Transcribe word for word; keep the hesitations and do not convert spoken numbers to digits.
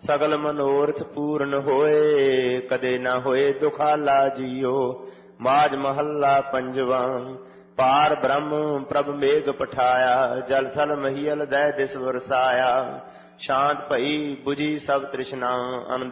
ਸਗਲ ਮਨੋਰਥ ਪੂਰਨ ਹੋਏ, ਕਦੇ ਨਾ ਹੋਏ ਦੁਖਾਲਾ ਜੀਓ। ਮਾਜ ਮਹੱਲਾ ਪੰਜਵਾ। ਪਾਰ ਬ੍ਰਹਮ ਪ੍ਰਭ ਮੇਘ ਪਠਾਇਆ, ਜਲ ਥਲ ਮਹੀਲ ਦੈ ਦਿਸ ਵਰਸਾਇਆ। ਸ਼ਾਂਤ ਭਈ ਬੁਝੀ ਸਭ ਤ੍ਰਿਸ਼ਨਾ, ਅਨੰਦ